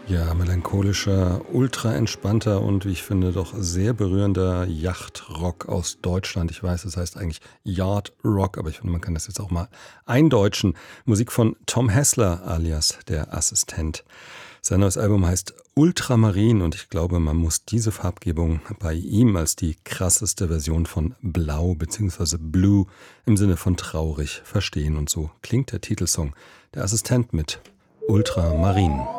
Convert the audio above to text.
Ja, melancholischer, ultra entspannter und wie ich finde doch sehr berührender Yachtrock aus Deutschland. Ich weiß, es heißt eigentlich Yard Rock, aber ich finde, man kann das jetzt auch mal eindeutschen. Musik von Tom Hassler alias der Assistent. Sein neues Album heißt Ultramarin und ich glaube, man muss diese Farbgebung bei ihm als die krasseste Version von Blau bzw. Blue im Sinne von traurig verstehen. Und so klingt der Titelsong Der Assistent mit Ultramarin.